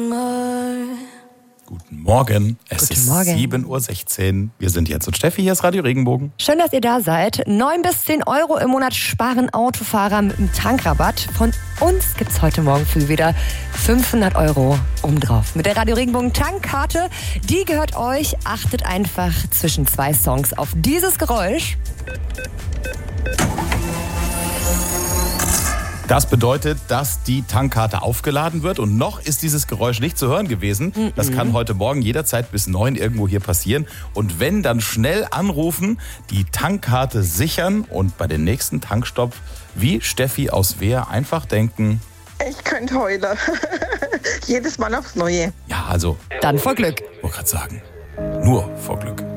Guten Morgen, es Guten ist Morgen. 7.16 Uhr. Wir sind jetzt und Steffi, hier ist Radio Regenbogen. Schön, dass ihr da seid. 9 bis 10 Euro im Monat sparen Autofahrer mit einem Tankrabatt. Von uns gibt's heute Morgen früh wieder 500 Euro obendrauf. Mit der Radio Regenbogen Tankkarte, die gehört euch. Achtet einfach zwischen zwei Songs auf dieses Geräusch. Das bedeutet, dass die Tankkarte aufgeladen wird und noch ist dieses Geräusch nicht zu hören gewesen. Das kann heute Morgen jederzeit bis 9 irgendwo hier passieren. Und wenn, dann schnell anrufen, die Tankkarte sichern und bei den nächsten Tankstopp wie Steffi aus Wehr einfach denken. Ich könnte heulen. Jedes Mal aufs Neue. Ja, also, Dann vor Glück. ich wollte gerade sagen, nur vor Glück.